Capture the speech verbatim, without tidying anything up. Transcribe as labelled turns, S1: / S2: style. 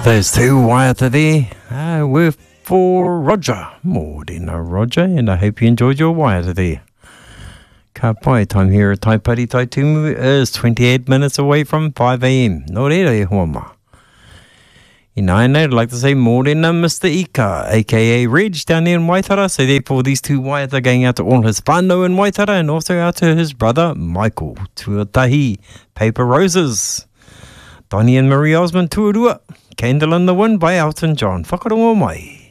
S1: There's two waiata there. Uh, we're for Roger. Morena Roger, and I hope you enjoyed your waiata there. Ka pai, time here at Taipari Taitumu is twenty-eight minutes away from five a.m. No reira e huama. In Aina, I'd like to say morena Mister Ika, a k a. Reg, down there in Waitara. So therefore, these two waiata going out to all his whānau in Waitara and also out to his brother, Michael. Tuatahi, Paper Roses. Donnie and Marie Osmond, Tuarua. Candle in the Wind by Elton John. Whakarongo mai.